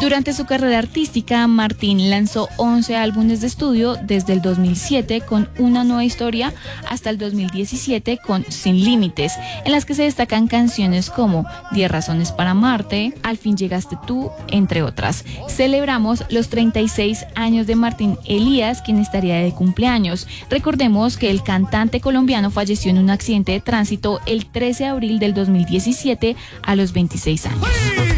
Durante su carrera artística, Martín lanzó 11 álbumes de estudio desde el 2007 con Una Nueva Historia hasta el 2017 con Sin Límites, en las que se destacan canciones como 10 Razones para Amarte, Al fin llegaste tú, entre otras. Celebramos los 36 años de Martín Elías, quien estaría de cumpleaños. Recordemos que el cantante colombiano falleció en un accidente de tránsito el 13 de abril del 2017 a los 26 años.